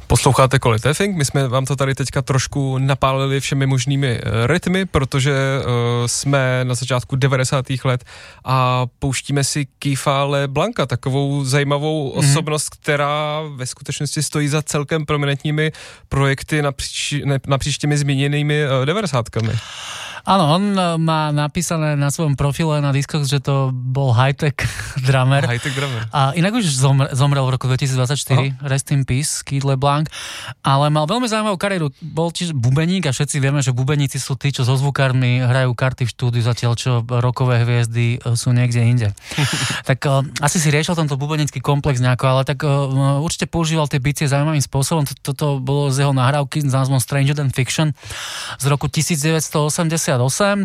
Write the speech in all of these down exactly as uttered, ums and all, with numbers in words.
Posloucháte Quality Think, my jsme vám to tady teďka trošku napálili všemi možnými rytmy, protože uh, jsme na začátku devadesátých let a pouštíme si Keitha LeBlanca, takovou zajímavou mm-hmm. osobnost, která ve skutečnosti stojí za celkem prominentními projekty napříč, ne, napříč těmi zmíněnými uh, devadesátkami. Áno, on má napísané na svojom profile na diskoch, že to bol high-tech drummer. High-tech drummer. A inak už zomrel, zomrel v roku dvetisícdvadsaťštyri, Aha. rest in peace, Keith LeBlanc, ale mal veľmi zaujímavú kariéru. Bol tiež bubeník a všetci vieme, že bubeníci sú tí, čo so zvukármi hrajú karty v štúdiu, zatiaľ čo rokové hviezdy sú niekde inde. Tak uh, asi si riešil tento bubenický komplex nejako, ale tak uh, určite používal tie bicie zaujímavým spôsobom. Toto bolo z jeho nahrávky s názvom Stranger Than Fiction z roku devätnásťstoosemdesiatosem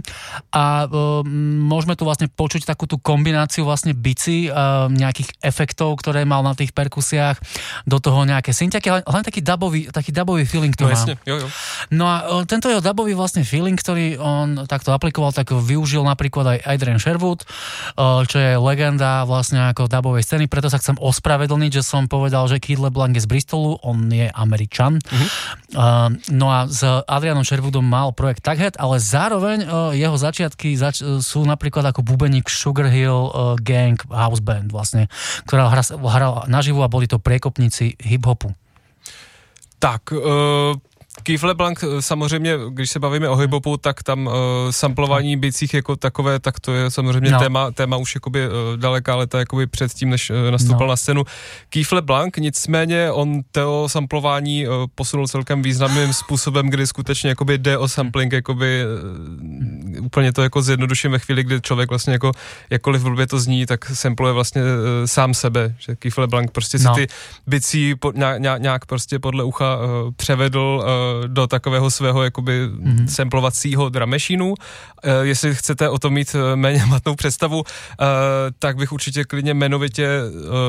a uh, môžeme tu vlastne počuť takú tú kombináciu vlastne bicí, uh, nejakých efektov, ktoré mal na tých perkusiách, do toho nejaké synťaky, len taký dubový, taký dubový feeling to no, má. Jasne, jo, jo. No a uh, tento jeho dubový vlastne feeling, ktorý on takto aplikoval, tak využil napríklad aj Adrian Sherwood, uh, čo je legenda vlastne ako dubovej scény, preto sa chcem ospravedlniť, že som povedal, že Keith LeBlanc je z Bristolu, on je Američan. Uh-huh. Uh, no a s Adrianom Sherwoodom mal projekt Tughead, ale zároveň jeho začiatky zač- sú napríklad ako bubeník Sugar Hill uh, Gang House Band vlastne, ktorá hrala naživo a boli to priekopníci hip-hopu. Tak, uh... Keith LeBlanc, samozřejmě, když se bavíme o hip-hopu, tak tam uh, samplování bicích jako takové, tak to je samozřejmě no. téma, téma už jakoby uh, daleká leta jakoby předtím, než uh, nastoupil no. na scénu. Keith LeBlanc, nicméně on to samplování uh, posunul celkem významným způsobem, kdy skutečně jakoby jde o sampling, jakoby uh, úplně to jako zjednoduším ve chvíli, kdy člověk vlastně jako, jakkoliv blbě to zní, tak sampluje vlastně uh, sám sebe, že Keith LeBlanc prostě no. si ty bicí po, nějak, nějak prostě podle ucha uh, převedl uh, do takového svého jakoby mm-hmm. samplovacího drum machineu. E, jestli chcete o tom mít méně matnou představu, e, tak bych určitě klidně jmenovitě e,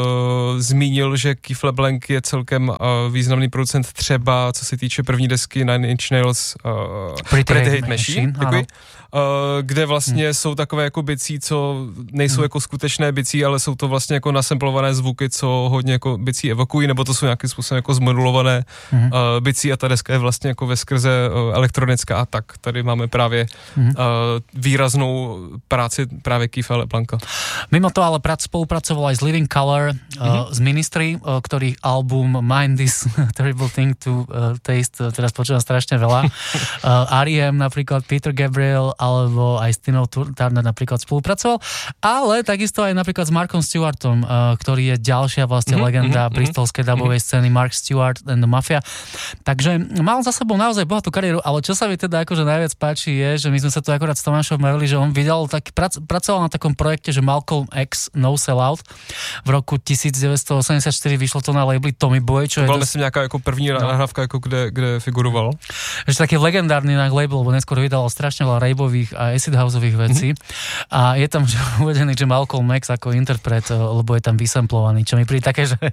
zmínil, že Keith LeBlanc je celkem e, významný producent třeba, co se týče první desky Nine Inch Nails e, Pretty Hate, Hate Machine, Machine e, kde vlastně mm. jsou takové jako bicí, co nejsou mm. jako skutečné bicí, ale jsou to vlastně jako nasamplované zvuky, co hodně jako bicí evokují, nebo to jsou nějakým způsobem jako zmodulované mm. e, bicí a ta deska je vlastně jako ve skrze uh, elektronická a tak. Tady máme právě mm-hmm. uh, výraznou práci právě Keitha LeBlanca. Mimo to ale prac, spolupracoval aj s Living Colour, uh, mm-hmm. z Ministry, uh, ktorých album Mind This Terrible Thing to uh, Taste, uh, teraz počúvam strašne veľa. uh, R E M napríklad, Peter Gabriel, alebo aj s Tinou Turner napríklad spolupracoval, ale takisto aj napríklad s Markom Stewartom, uh, ktorý je ďalšia vlastne mm-hmm. legenda mm-hmm. bristolskej dubovej scény, Mark Stewart and the Mafia. Takže mal za sebou naozaj bohatú kariéru, ale čo sa mi teda akože najviac páči je, že my sme sa tu akorát s Tomášom bavili, že on vydal tak, prac, pracoval na takom projekte, že Malcolm X No Sellout v roku devätnásťstoosemdesiatštyri vyšlo to na labeli Tommy Boy, čo to je... Byla myslím nejaká ako první no. nahrávka, ako kde, kde figuroval. Že taký legendárny label, lebo neskôr vydal strašne veľa raveových a acid houseových vecí mm-hmm. a je tam že uvedený, že Malcolm X ako interpret, lebo je tam vysamplovaný, čo mi príde také, že...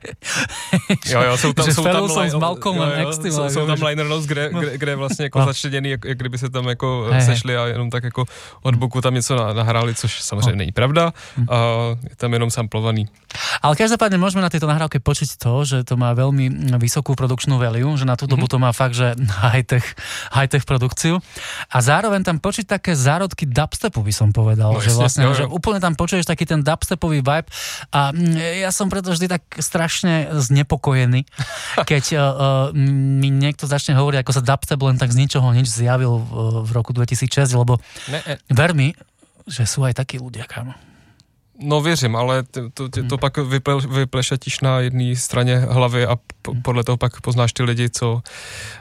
jo, jo, sú tam, že sú tam, som s Malcolmom jo, jo, X, sú, sú tam liner notes, kde, kde, kde vlastně jako no. začleněný, jak, jak kdyby se tam jako hey, sešli a jenom tak jako od boku tam něco nahráli, což samozřejmě no. není pravda. A je tam jenom samplovaný. Ale každopádne môžeme na tejto nahrávke počuť to, že to má veľmi vysokú produkčnú value, že na tú dobu to má fakt, že high-tech, high-tech produkciu. A zároveň tam počuť také zárodky dubstepu, by som povedal. No, že jasne, vlastne, jo, jo. že úplne tam počuješ taký ten dubstepový vibe a ja som preto vždy tak strašne znepokojený, keď uh, mi niekto začne hovoriť, ako sa dubstep len tak z ničoho nič zjavil v, v roku dvetisícšesť, lebo ne, ne. ver mi, že sú aj takí ľudia, kámo. No věřím, ale to, to, to, to pak vyple, vyplešatíš na jedné straně hlavy a po, podle toho pak poznáš ty lidi, co uh,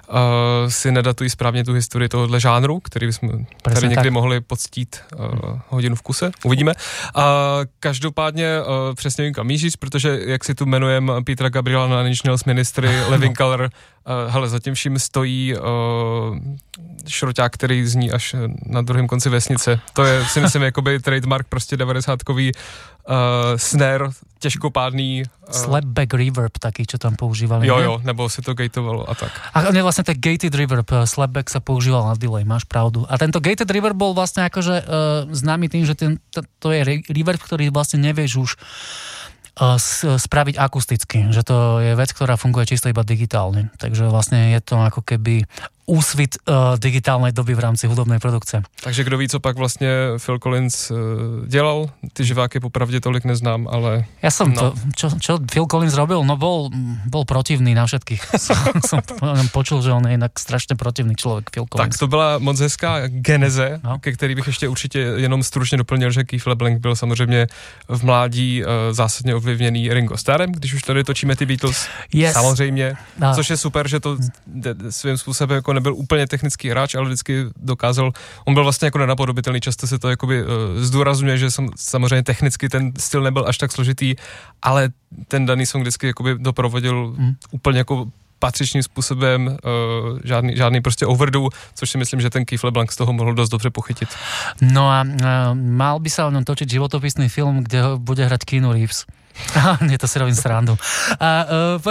si nedatují správně tu historii tohohle žánru, který jsme Presne tady někdy tak. mohli poctít uh, hodinu v kuse. Uvidíme. A každopádně uh, přesně vím, kam míříš, protože jak si tu jmenujem Petra Gabriela na Nine Inch Nails Ministry, Living Colour, uh, hele, zatím vším stojí uh, šroťák, který zní až na druhém konci vesnice. To je, si myslím, jakoby trademark prostě devadesátkový uh, snare, těžkopádný. Uh, Slapback reverb taký, čo tam používali. Jo, ne? jo, nebo si to gatovalo a tak. A ne, vlastne ten gated reverb, slapback sa používal na delay, máš pravdu. A tento gated reverb bol vlastne akože uh, známy tým, že ten, to, to je reverb, ktorý vlastne nevieš už spraviť akusticky, že to je vec, ktorá funguje čisto iba digitálne. Takže vlastne je to ako keby úsvit uh, digitálnej doby v rámci hudobnej produkce. Takže kdo ví, co pak vlastně Phil Collins uh, dělal? Ty živáky popravdě tolik neznám, ale... Ja som no. to, čo, čo Phil Collins robil? No bol, bol protivný na všetkých. som počul, že on je inak strašně protivný člověk, Phil Collins. Tak to byla moc hezká geneze, no. ke který bych ještě určitě jenom stručně doplnil, že Keith LeBlanc byl samozřejmě v mládí uh, zásadně ovlivněný Ringo Starrem, když už tady točíme ty Beatles, yes. samozřejmě, no. což je super, že to svým způsobem jako nebyl úplně technický hráč, ale vždycky dokázal, on byl vlastně jako nenapodobitelný, často se to jakoby uh, zdůrazňuje, že sam, samozřejmě technicky ten styl nebyl až tak složitý, ale ten daný song vždycky jakoby doprovodil mm. úplně jako patřičným způsobem, uh, žádný, žádný prostě overdo, což si myslím, že ten Keith LeBlanc z toho mohl dost dobře pochytit. No a uh, mal by sa o ňom točiť životopisný film, kde ho bude hrať Keanu Reeves. Nie, to si robím srandu. A, uh,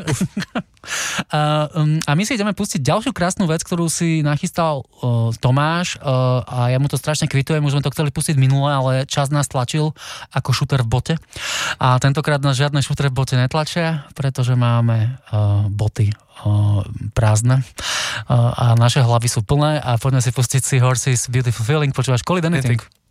a, um, a my si ideme pustiť ďalšiu krásnu vec, ktorú si nachystal uh, Tomáš uh, a ja mu to strašne kvitujem, už sme to chceli pustiť minule, ale čas nás tlačil ako šuter v bote a tentokrát nás žiadne šuter v bote netlačia, pretože máme uh, boty uh, prázdne uh, a naše hlavy sú plné a poďme si pustiť Sea Horses Beautiful Feeling, počúvaš Call It Anything.